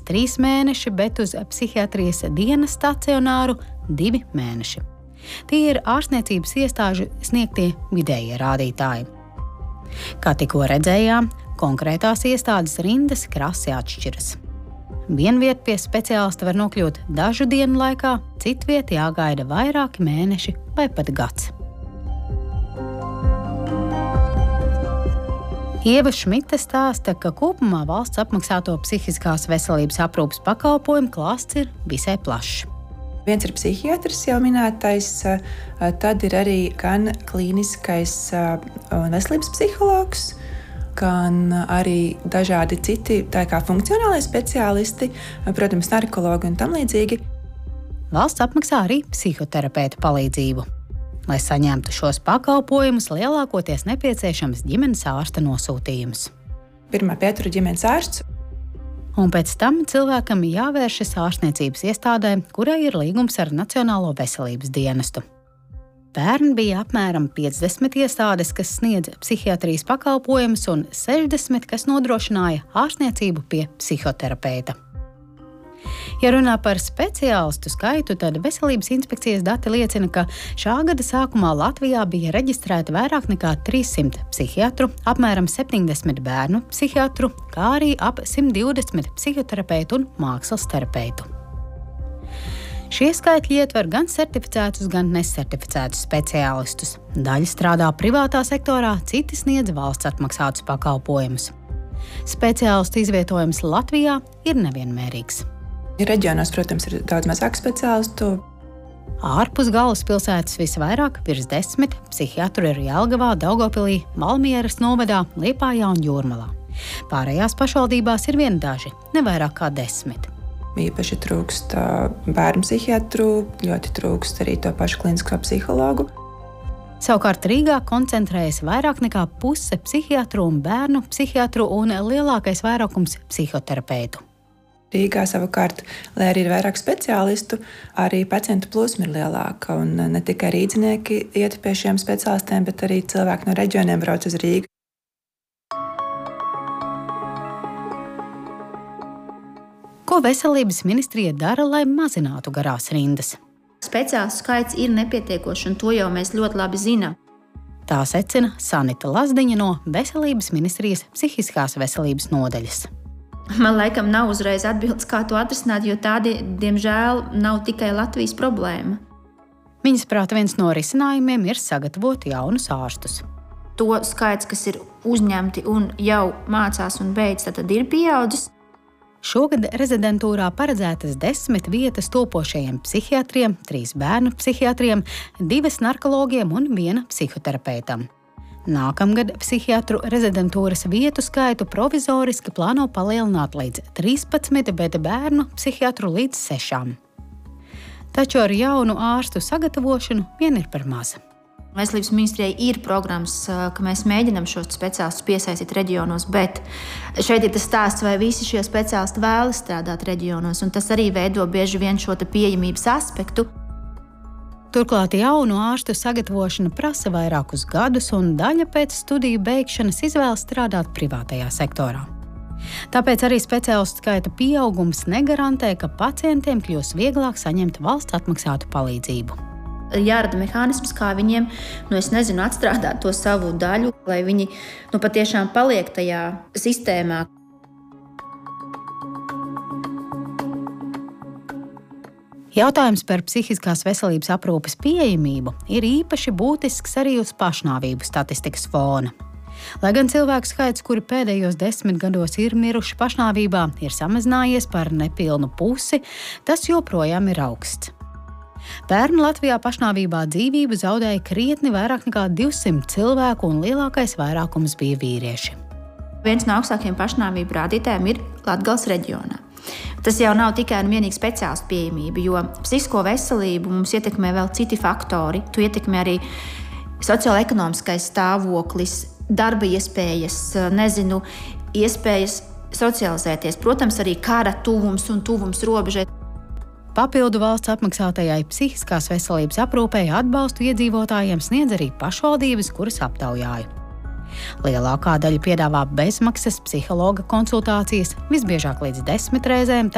3 mēneši, bet uz psihiatrijas dienas stacionāru 2 mēneši. Tie ir ārstniecības iestāžu sniegtie vidējie rādītāji. Kā tikko redzējām, konkrētās iestādes rindas krasi atšķiras. Vienvieta pie speciālista var nokļūt dažu dienu laikā, citvieta jāgaida vairāki mēneši vai pat gads. Ieva Šmite stāsta, ka kopumā valsts apmaksāto psihiskās veselības aprūpes pakalpojumu klāsts ir visai plašs. Viens ir psihiatrs jau minētais, tad ir arī gan klīniskais veselības psihologs, gan arī dažādi citi, tā kā funkcionālie speciālisti, protams, narkologi un tam līdzīgi. Valsts apmaksā arī psihoterapeita palīdzību. Lai saņemtu šos pakalpojumus, lielākoties nepieciešams ģimenes ārsta nosūtījums. Pirmā pietura ģimenes ārsts. Un pēc tam cilvēkam jāvēršas ārstniecības iestādē, kurai ir līgums ar Nacionālo veselības dienestu. Pērn bija apmēram 50 iestādes, kas sniedz psihiatrijas pakalpojumus, un 60, kas nodrošināja ārstniecību pie psihoterapeita. Ja runā par speciālistu skaitu, tad Veselības inspekcijas dati liecina, ka šā gada sākumā Latvijā bija reģistrēti vairāk nekā 300 psihiatru, apmēram 70 bērnu psihiatru, kā arī ap 120 psihoterapeitu un mākslas terapeitu. Šie skaitļi ietver gan certificētus, gan nesertificētus speciālistus. Daļa strādā privātā sektorā, citi sniedz valsts atmaksātus pakalpojumus. Speciālistu izvietojums Latvijā ir nevienmērīgs. Reģionos, protams, ir daudz mazāk speciālistu. Ārpus galvaspilsētas visvairāk, virs 10, psihiatru ir Jelgavā, Daugavpilī, Valmieras novadā, Liepājā un Jūrmalā. Pārējās pašvaldībās ir vien daži, ne vairāk kā 10. Īpaši trūkst bērnu psihiatru, ļoti trūkst arī to pašu klinisko psihologu. Savukārt Rīgā koncentrējas vairāk nekā puse psihiatru un bērnu psihiatru un lielākais vairākums psihoterapeitu. Rīgā savukārt, lai arī ir vairāk speciālistu, arī pacientu plūsma ir lielāka. Un ne tikai rīdzinieki iet pie šiem speciālistiem, bet arī cilvēki no reģioniem brauc uz Rīgu. Ko Veselības ministrija dara, lai mazinātu garās rindas? Speciālistu skaits ir nepietiekošs, un to jau mēs ļoti labi zinām. Tā secina Sanita Lazdiņa no Veselības ministrijas psihiskās veselības nodaļas. Man laikam nav uzreiz atbildes, kā to atrisināt, jo tādi, diemžēl, nav tikai Latvijas problēma. Viņas prāta viens no risinājumiem ir sagatavot jaunus ārstus. To skaits, kas ir uzņemti un jau mācās un beidz, tad ir pieaudzis. Šogad rezidentūrā paredzētas 10 vietas topošajiem psihiatriem, 3 bērnu psihiatriem, 2 narkologiem un 1 psihoterapeitam. Nākamgad psihiatru rezidentūras vietu skaitu provizoriski plāno palielināt līdz 13, bet bērnu psihiatru līdz 6. Taču ar jaunu ārstu sagatavošanu vien ir par maza. Veselības ministrijai ir programmas, ka mēs mēģinām šos speciālistus piesaistīt reģionos, bet šeit ir tas stāsts, vai visi šie speciālisti vēlas strādāt reģionos, un tas arī veido bieži vien šo pieejamības aspektu. Turklāt jaunu ārstu sagatavošana prasa vairākus gadus, un daļa pēc studiju beigšanas izvēlas strādāt privātajā sektorā. Tāpēc arī speciālistu skaita pieaugums negarantē, ka pacientiem kļūs vieglāk saņemt valsts atmaksātu palīdzību. Jārada mehānisms, kā viņiem, atstrādāt to savu daļu, lai viņi patiešām paliek tajā sistēmā. Jautājums par psihiskās veselības aprūpes pieejamību ir īpaši būtisks arī uz pašnāvību statistikas fona. Lai gan cilvēku skaits, kuri pēdējos 10 gados ir miruši pašnāvībā, ir samazinājies par nepilnu pusi, tas joprojām ir augsts. Pērn Latvijā pašnāvībā dzīvību zaudēja krietni vairāk nekā 200 cilvēku, un lielākais vairākums bija vīrieši. Viens no augstākajiem pašnāvību rādītājiem ir Latgales reģionā. Tas jau nav tikai un vienīgi speciālistu pieejamība, jo psihisko veselību mums ietekmē vēl citi faktori. Tu ietekmē arī sociālo-ekonomiskais stāvoklis, darba iespējas, iespējas socializēties. Protams, arī kara tuvums un tuvums robežai. Papildu valsts apmaksātajai psihiskās veselības aprūpei atbalstu iedzīvotājiem sniedz arī pašvaldības, kuras aptaujāja. Lielākā daļa piedāvā bezmaksas psihologa konsultācijas, visbiežāk līdz 10 reizēm,